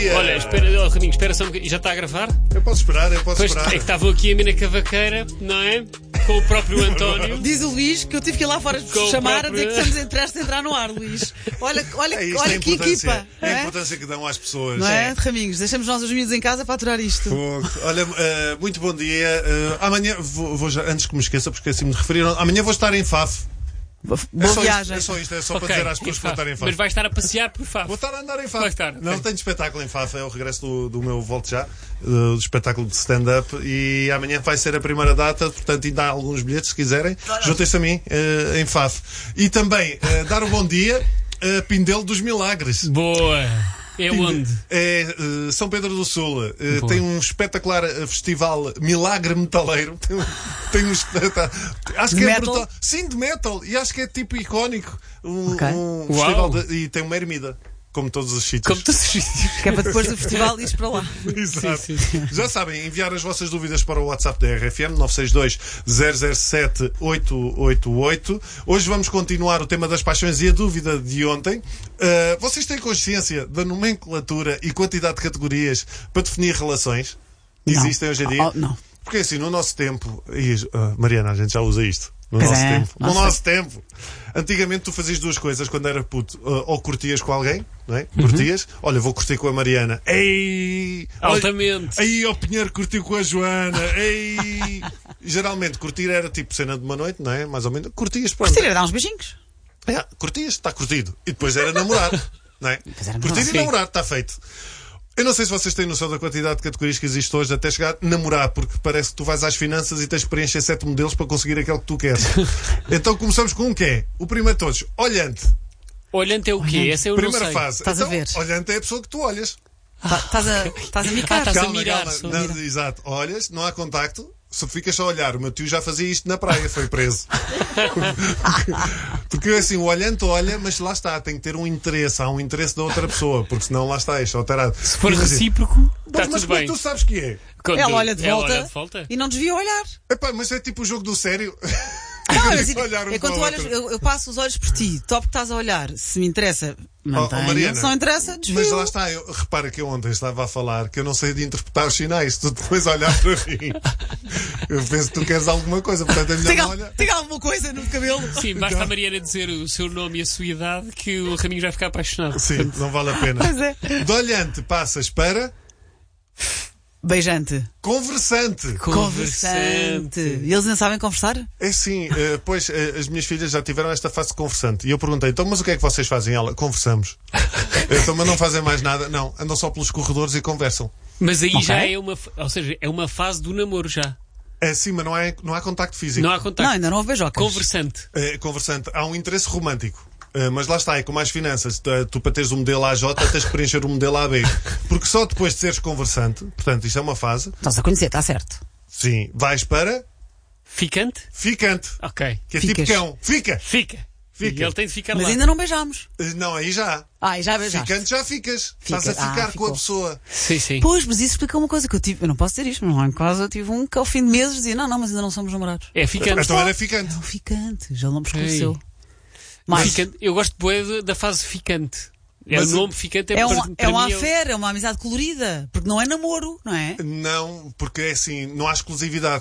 dia. Olha, espera, Raminho, espera só um bocadinho. Já está a gravar? Eu posso esperar. Pois é que estavam aqui a mim na cavaqueira, não é? Com o próprio António. Diz o Luís que eu tive que ir lá fora Com chamar o a dizer que estamos prestes a entrar no ar, Luís. Olha que equipa. É não a é? importância que dão às pessoas. Não é? Raminhos, deixamos nós os miúdos em casa para aturar isto. Olha, muito bom dia. Amanhã, vou já, antes que me esqueça, porque esqueci-me de referir, amanhã vou estar em Faf. Boa viagem. É só isto, para dizer às pessoas que vou estar em Faf. Mas vai estar a passear por Faf. Vou estar a andar em Faf. Vai estar, Não ok. tenho espetáculo em Faf, é o regresso do meu Volto Já, do espetáculo de stand-up, e amanhã vai ser a primeira data, portanto ainda há alguns bilhetes se quiserem. Juntem-se a mim em Faf. E também dar um bom dia a Pindelo dos Milagres. Boa. É onde? É São Pedro do Sul. Tem um espetacular festival Milagre Metaleiro. Tem um espetáculo. Acho De que é metal? brutal. Sim, de metal. E acho que é tipo icónico. Ok. Um Uau. festival e tem uma ermida. Como todos os sítios. Como todos os sítios. Que é para depois do festival ires para lá. Exato. Sim, sim. Já sabem, enviar as vossas dúvidas para o WhatsApp da RFM 962 007 888. Hoje vamos continuar o tema das paixões e a dúvida de ontem. Vocês têm consciência da nomenclatura e quantidade de categorias para definir relações? Existem hoje em dia? Não. Porque assim, no nosso tempo, Mariana, a gente já usa isto. No Pois nosso é, tempo. No nosso nosso tempo. Antigamente tu fazias duas coisas quando era puto. Ou curtias com alguém, não é? Curtias. Olha, vou curtir com a Mariana. Ei! Altamente. Aí o Pinheiro curtiu com a Joana. Ei! Geralmente curtir era tipo cena de uma noite, não é? Mais ou menos. Curtias, pronto. Gostei de dar uns beijinhos. Curtias, está curtido. E depois era namorar, não é? Depois era Curtir namorar. e namorar, está feito. Eu não sei se vocês têm noção da quantidade de categorias que existe hoje até chegar a namorar, porque parece que tu vais às finanças e tens que preencher 7 modelos para conseguir aquele que tu queres. Então começamos com um que é, o primeiro de todos, olhante. Olhante é o quê? Essa eu não Primeira sei. fase. Estás a Então, ver. olhante é a pessoa que tu olhas. Estás a micar. Estás a mirar, só a Não, mirar. exato. Olhas, não há contacto, só ficas só a olhar. O meu tio já fazia isto na praia, foi preso. Porque assim, o olhante olha, mas lá está, tem que ter um interesse, há um interesse da outra pessoa, porque senão lá está, é só tarado. Se for recíproco, está Mas tudo como é bem. que tu sabes que é? Quando Ela olha de ela volta, olha de volta? e não desvia o olhar. Epá, mas é tipo o jogo do sério. Não, mas Olhar um é quando para tu o olhas, outro. eu passo os olhos por ti, top que estás a olhar. Se me interessa, mantenho. Mariana, Se não interessa, desvio. Mas lá está, repara que eu ontem estava a falar que eu não sei de interpretar os sinais. Tu depois olhar para mim. Eu penso que tu queres alguma coisa, portanto é melhor não olhar. Tem alguma coisa no cabelo? Sim, basta a Mariana dizer o seu nome e a sua idade que o Raminho vai ficar apaixonado. Sim, não vale a pena. Pois é. De olhante passas para Beijante. conversante. Conversante. E eles ainda sabem conversar? É assim, pois as minhas filhas já tiveram esta fase de conversante. E eu perguntei, então, mas o que é que vocês fazem? Ela, conversamos. Então, mas não fazem mais nada? Não, andam só pelos corredores e conversam. Mas aí Ok. já é uma. Ou seja, é uma fase do namoro já. É sim, mas não há contacto físico. Não há Não, contacto. ainda não houve beijocas. Conversante. É conversante. Há um interesse romântico. Mas lá está, é como as finanças. Tu para teres o modelo AJ tens que preencher o modelo AB. Porque só depois de seres conversante, portanto, isto é uma fase, Estás a conhecer, está certo. sim, vais para Ficante? ficante. Ok. Que é Ficas. tipo cão. Fica! Fica. Fica. E ele tem de ficar Mas lá. ainda não beijámos. Não, aí já. Ah, e já beijaste. Ficante já ficas. Fica. Estás a ficar com Ficou. a pessoa. Sim, sim. Pois, mas isso explica uma coisa que eu tive. Eu não posso dizer isto, mas lá em casa eu tive um que ao fim de meses dizia: não, mas ainda não somos namorados. É ficante. Então era ficante. Não, ficante, já não me esclareceu. Mas Ficante. Eu gosto bué da fase ficante. Mas o nome ficante é para uma mim, affair, é uma amizade colorida. Porque não é namoro, não é? Não, porque é assim, não há exclusividade.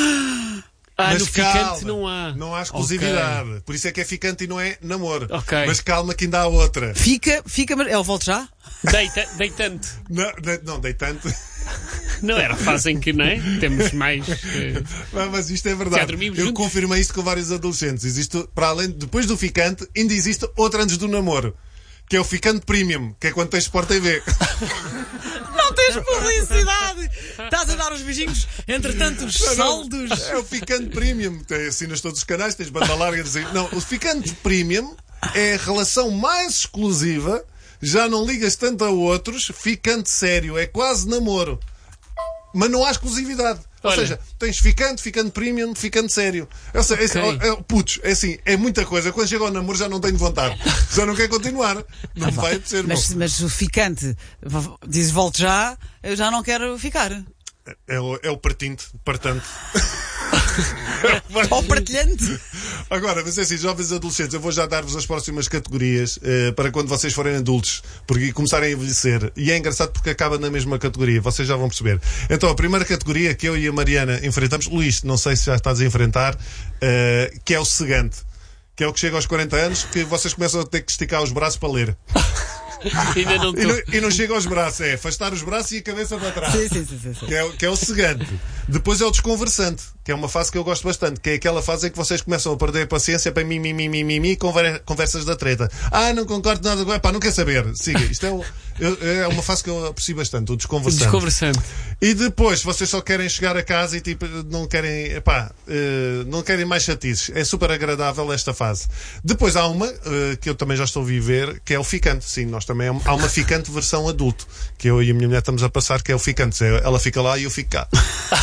no calma, ficante não há. Não há exclusividade. Por isso é que é ficante e não é namoro. Ok. Mas calma que ainda há outra. Fica, mas. Eu volto já? Deitante. Não dei tanto. Não era a fase em que, não é? Temos mais. Não, mas isto é Já verdade. dormimos Eu juntos? confirmei isto com vários adolescentes. Existe, para além, depois do ficante, ainda existe outra antes do namoro. Que é o ficante premium, que é quando tens Sport TV. Não tens publicidade! Estás a dar os beijinhos entre tantos saldos. É o ficante premium. Assinas todos os canais, tens banda larga. Não, o ficante premium é a relação mais exclusiva. Já não ligas tanto a outros. Ficante sério. É quase namoro. Mas não há exclusividade. Ou Olha. seja, tens ficante premium, ficante sério. Ou seja, Ok. putz, é assim, é muita coisa. Quando chega ao namoro já não tenho vontade. Já não quer continuar. Não vai apetecer, Mas o ficante diz volto já, eu já não quero ficar. É o partinto, partante. Ou partilhante. Agora, mas é assim, jovens adolescentes, eu vou já dar-vos as próximas categorias para quando vocês forem adultos porque começarem a envelhecer. E é engraçado porque acaba na mesma categoria, vocês já vão perceber. Então, a primeira categoria que eu e a Mariana enfrentamos, Luís, não sei se já estás a enfrentar, que é o cegante. Que é o que chega aos 40 anos, que vocês começam a ter que esticar os braços para ler. Ainda não estou. E não chega aos braços, é afastar os braços e a cabeça para trás. Sim. Que é o cegante. Depois é o desconversante, que é uma fase que eu gosto bastante, que é aquela fase em que vocês começam a perder a paciência para mim, conversas da treta. Não concordo nada, pá, não quer saber. Siga, isto é uma fase que eu aprecio bastante, o desconversante. Desconversante. E depois, vocês só querem chegar a casa e tipo, não querem mais chatices. É super agradável esta fase. Depois há uma, que eu também já estou a viver, que é o ficante. Sim, nós também há uma ficante versão adulto, que eu e a minha mulher estamos a passar, que é o ficante. Ela fica lá e eu fico cá.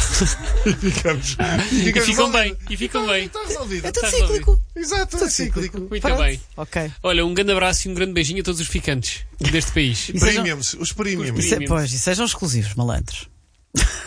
E ficam bem. Está resolvido. É tudo cíclico. Exato, é cíclico. Muito Pronto. bem. Ok. Olha, um grande abraço e um grande beijinho a todos os ficantes deste país. E sejam- Os premiums. E sejam exclusivos, malandros.